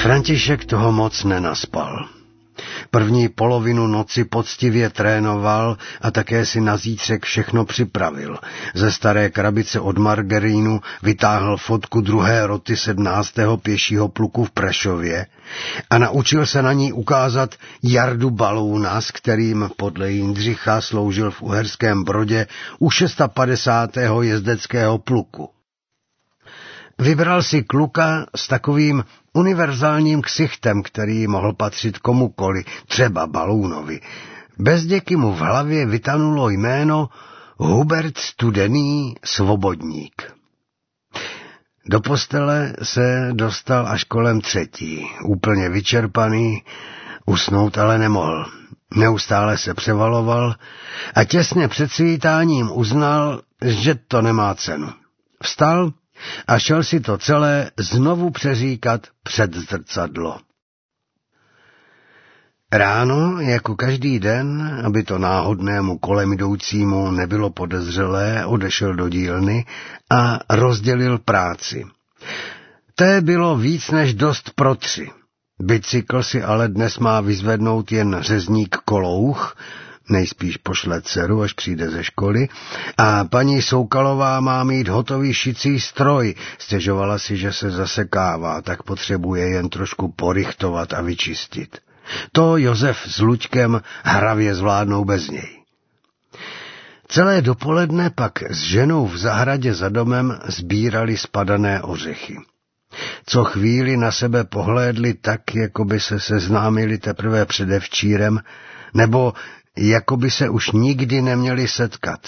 František toho moc nenaspal. První polovinu noci poctivě trénoval a také si na zítřek všechno připravil. Ze staré krabice od margarínu vytáhl fotku 2. roty 17. pěšího pluku v Prešově a naučil se na ní ukázat Jardu Balouna, s kterým podle Jindřicha sloužil v Uherském Brodě u 650. jezdeckého pluku. Vybral si kluka s takovým univerzálním ksichtem, který mohl patřit komukoli, třeba Balounovi. Bez děky mu v hlavě vytanulo jméno Hubert Studený Svobodník. Do postele se dostal až kolem 3. Úplně vyčerpaný, usnout ale nemohl. Neustále se převaloval a těsně před svítáním uznal, že to nemá cenu. Vstal a šel si to celé znovu přeříkat před zrcadlo. Ráno, jako každý den, aby to náhodnému kolem jdoucímu nebylo podezřelé, odešel do dílny a rozdělil práci. Té bylo víc než dost pro 3. Bicykl si ale dnes má vyzvednout jen řezník Kolouch, nejspíš pošle dceru, až přijde ze školy, a paní Soukalová má mít hotový šicí stroj. Stěžovala si, že se zasekává, tak potřebuje jen trošku porychtovat a vyčistit. To Josef s Luďkem hravě zvládnou bez něj. Celé dopoledne pak s ženou v zahradě za domem sbírali spadané ořechy. Co chvíli na sebe pohlédli tak, jako by se seznámili teprve předevčírem, nebo jako by se už nikdy neměli setkat.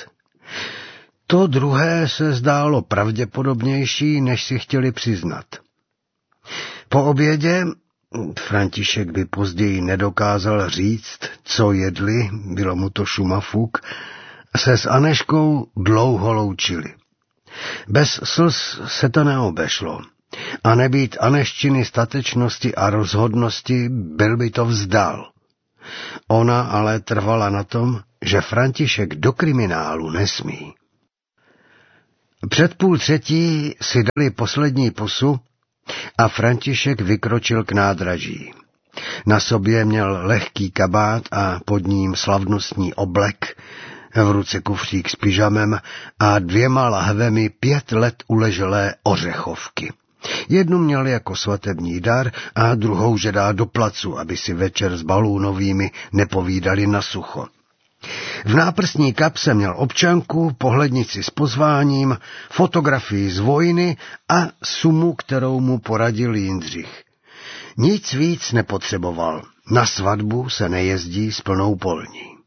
To druhé se zdálo pravděpodobnější, než si chtěli přiznat. Po obědě, František by později nedokázal říct, co jedli, bylo mu to šumafuk, se s Aneškou dlouho loučili. Bez slz se to neobešlo. A nebýt Aneščiny statečnosti a rozhodnosti, byl by to vzdal. Ona ale trvala na tom, že František do kriminálu nesmí. Před 2:30 si dali poslední pusu a František vykročil k nádraží. Na sobě měl lehký kabát a pod ním slavnostní oblek, v ruce kufřík s pyžamem a 2 lahvemi 5 let uleželé ořechovky. Jednu měl jako svatební dar a druhou že dá do placu, aby si večer s Balounovými nepovídali na sucho. V náprstní kapse měl občanku, pohlednici s pozváním, fotografii z vojny a sumu, kterou mu poradil Jindřich. Nic víc nepotřeboval. Na svatbu se nejezdí s plnou polní.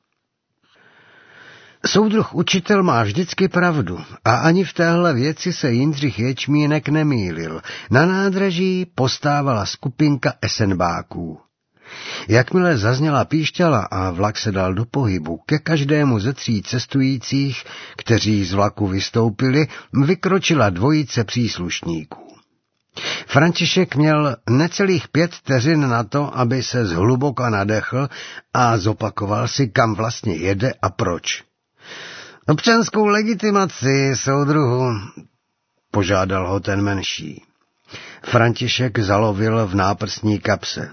Soudruh učitel má vždycky pravdu a ani v téhle věci se Jindřich Ječmínek nemýlil. Na nádraží postávala skupinka esenbáků. Jakmile zazněla píšťala a vlak se dal do pohybu, ke každému ze 3 cestujících, kteří z vlaku vystoupili, vykročila 2 příslušníků. František měl necelých 5 vteřin na to, aby se zhluboka nadechl a zopakoval si, kam vlastně jede a proč. Občanskou legitimaci, soudruhu, požádal ho ten menší. František zalovil v náprstní kapse.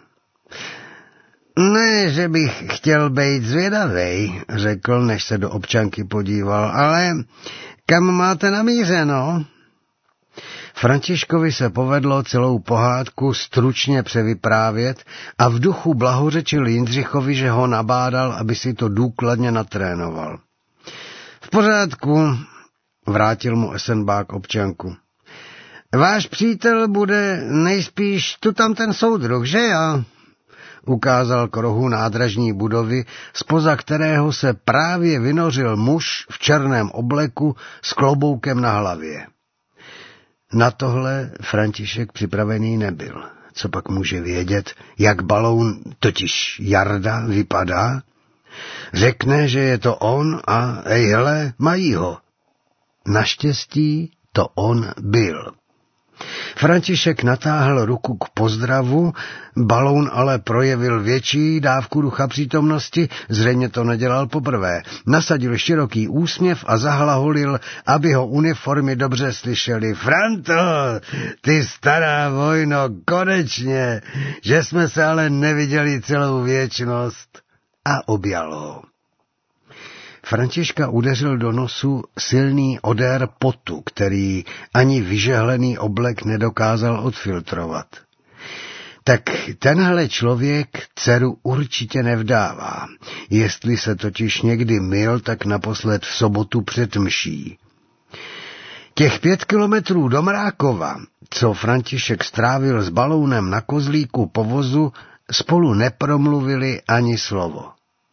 Ne, že bych chtěl být zvědavej, řekl, než se do občanky podíval, ale kam máte namířeno? Františkovi se povedlo celou pohádku stručně převyprávět a v duchu blahořečil Jindřichovi, že ho nabádal, aby si to důkladně natrénoval. V pořádku, vrátil mu esenbák občanku. Váš přítel bude nejspíš tu tam ten soudruh, že já? Ukázal k rohu nádražní budovy, zpoza kterého se právě vynořil muž v černém obleku s kloboukem na hlavě. Na tohle František připravený nebyl. Co pak může vědět, jak Baloun, totiž Jarda, vypadá? Řekne, že je to on a hele, mají ho. Naštěstí to on byl. František natáhl ruku k pozdravu, Baloun ale projevil větší dávku ducha přítomnosti, zřejmě to nedělal poprvé. Nasadil široký úsměv a zahlaholil, aby ho uniformy dobře slyšeli. Franto, ty stará vojno, konečně, že jsme se ale neviděli celou věčnost. A objal ho. Františka udeřil do nosu silný odér potu, který ani vyžehlený oblek nedokázal odfiltrovat. Tak tenhle člověk dceru určitě nevdává. Jestli se totiž někdy myl, tak naposled v sobotu před mší. Těch 5 kilometrů do Mrákova, co František strávil s Balounem na kozlíku po vozu, spolu nepromluvili ani slovo.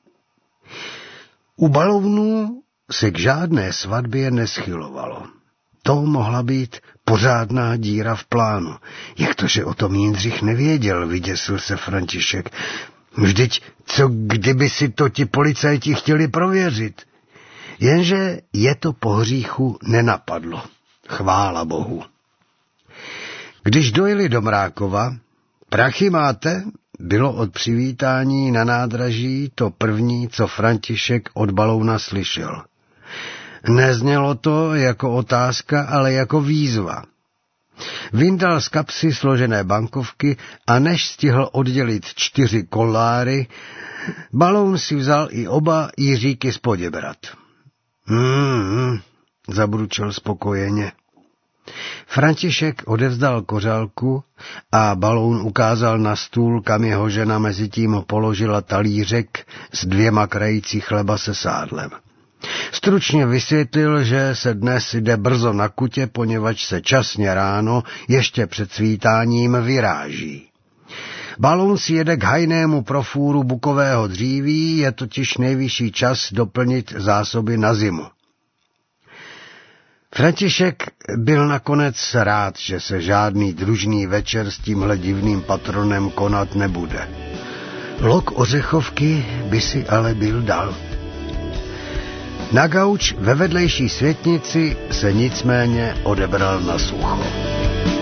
U Balounů se k žádné svatbě neschylovalo. To mohla být pořádná díra v plánu. Jak to, že o tom Jindřich nevěděl, vyděsil se František. Vždyť co kdyby si to ti policajti chtěli prověřit? Jenže je to po hříchu nenapadlo. Chvála Bohu. Když dojeli do Mrákova, prachy máte? Bylo od přivítání na nádraží to první, co František od Balouna slyšel. Neznělo to jako otázka, ale jako výzva. Vyndal z kapsy složené bankovky a než stihl oddělit 4 koláry, Baloun si vzal i oba jiříky z Poděbrad. Zabručel spokojeně. František odevzdal kořálku a Baloun ukázal na stůl, kam jeho žena mezitím položila talířek s 2 krající chleba se sádlem. Stručně vysvětlil, že se dnes jde brzo na kutě, poněvadž se časně ráno, ještě před svítáním, vyráží. Baloun si jede k hajnému profůru bukového dříví, je totiž nejvyšší čas doplnit zásoby na zimu. František byl nakonec rád, že se žádný družný večer s tímhle divným patronem konat nebude. Lok ořechovky by si ale byl dal. Na gauč ve vedlejší světnici se nicméně odebral na sucho.